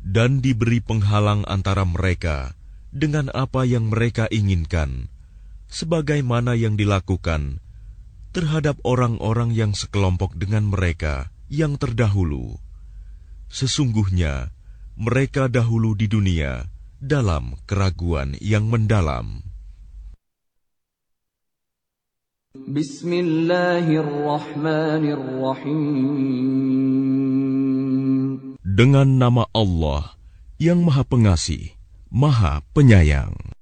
dan diberi penghalang antara mereka dengan apa yang mereka inginkan, sebagaimana yang dilakukan terhadap orang-orang yang sekelompok dengan mereka yang terdahulu. Sesungguhnya mereka dahulu di dunia dalam keraguan yang mendalam. Bismillahirrahmanirrahim. Dengan nama Allah yang Maha Pengasih, Maha Penyayang.